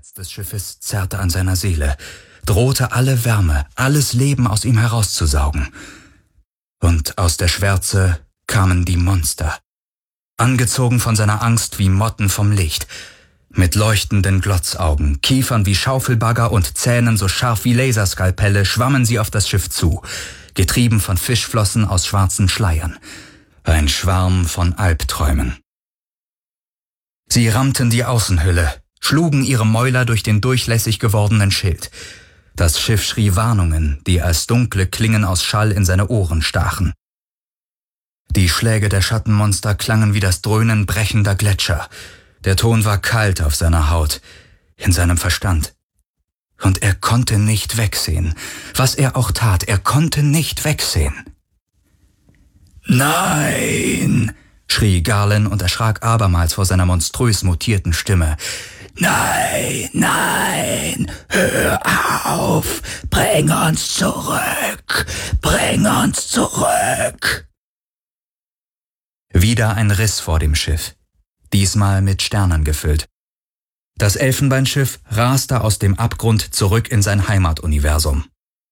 Herz des Schiffes zerrte an seiner Seele, drohte alle Wärme, alles Leben aus ihm herauszusaugen. Und aus der Schwärze kamen die Monster, angezogen von seiner Angst wie Motten vom Licht, mit leuchtenden Glotzaugen, Kiefern wie Schaufelbagger und Zähnen so scharf wie Laserskalpelle schwammen sie auf das Schiff zu, getrieben von Fischflossen aus schwarzen Schleiern. Ein Schwarm von Albträumen. Sie rammten die Außenhülle, schlugen ihre Mäuler durch den durchlässig gewordenen Schild. Das Schiff schrie Warnungen, die als dunkle Klingen aus Schall in seine Ohren stachen. Die Schläge der Schattenmonster klangen wie das Dröhnen brechender Gletscher. Der Ton war kalt auf seiner Haut, in seinem Verstand. Und er konnte nicht wegsehen. Was er auch tat, er konnte nicht wegsehen. »Nein«, schrie Garland und erschrak abermals vor seiner monströs mutierten Stimme. »Nein, nein, hör auf, bring uns zurück, bring uns zurück!« Wieder ein Riss vor dem Schiff, diesmal mit Sternen gefüllt. Das Elfenbeinschiff raste aus dem Abgrund zurück in sein Heimatuniversum.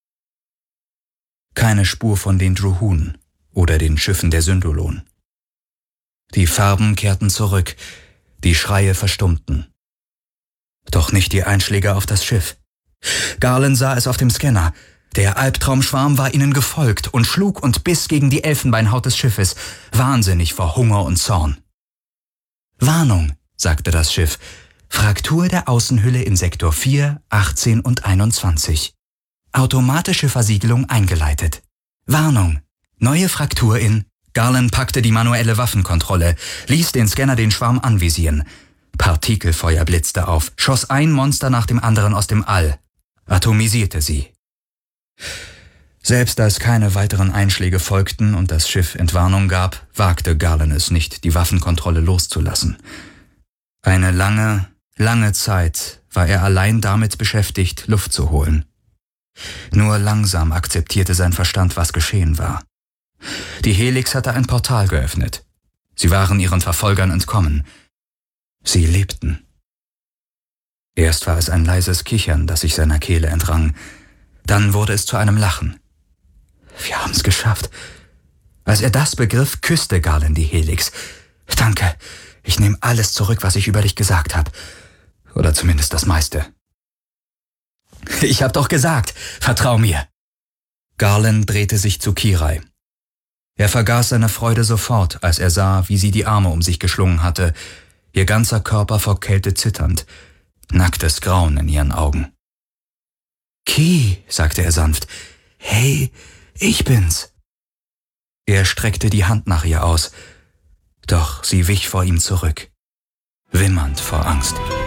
Keine Spur von den Druhun oder den Schiffen der Syndolon. Die Farben kehrten zurück, die Schreie verstummten. Doch nicht die Einschläge auf das Schiff. Garland sah es auf dem Scanner. Der Albtraumschwarm war ihnen gefolgt und schlug und biss gegen die Elfenbeinhaut des Schiffes, wahnsinnig vor Hunger und Zorn. »Warnung«, sagte das Schiff, »Fraktur der Außenhülle in Sektor 4, 18 und 21. Automatische Versiegelung eingeleitet. Warnung, neue Fraktur in...« Garland packte die manuelle Waffenkontrolle, ließ den Scanner den Schwarm anvisieren. Partikelfeuer blitzte auf, schoss ein Monster nach dem anderen aus dem All, atomisierte sie. Selbst als keine weiteren Einschläge folgten und das Schiff Entwarnung gab, wagte Garland es nicht, die Waffenkontrolle loszulassen. Eine lange, lange Zeit war er allein damit beschäftigt, Luft zu holen. Nur langsam akzeptierte sein Verstand, was geschehen war. Die Helix hatte ein Portal geöffnet. Sie waren ihren Verfolgern entkommen. Sie lebten. Erst war es ein leises Kichern, das sich seiner Kehle entrang. Dann wurde es zu einem Lachen. »Wir haben's geschafft.« Als er das begriff, küsste Garland die Helix. »Danke, ich nehme alles zurück, was ich über dich gesagt habe. Oder zumindest das meiste.« »Ich hab doch gesagt, vertrau mir.« Garland drehte sich zu Kirai. Er vergaß seine Freude sofort, als er sah, wie sie die Arme um sich geschlungen hatte, ihr ganzer Körper vor Kälte zitternd, nacktes Grauen in ihren Augen. »Ki«, sagte er sanft, »hey, ich bin's.« Er streckte die Hand nach ihr aus, doch sie wich vor ihm zurück, wimmernd vor Angst.